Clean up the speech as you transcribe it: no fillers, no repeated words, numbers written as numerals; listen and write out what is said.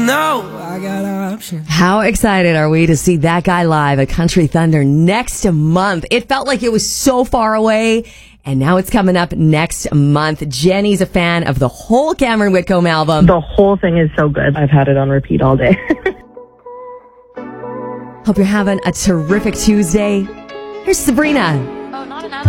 know I got options. How excited are we to see that guy live at Country Thunder next month? It felt like it was so far away, and now it's coming up next month. Jenny's a fan of the whole Cameron Whitcomb album. The whole thing is so good. I've had it on repeat all day. Hope you're having a terrific Tuesday. Here's Sabrina.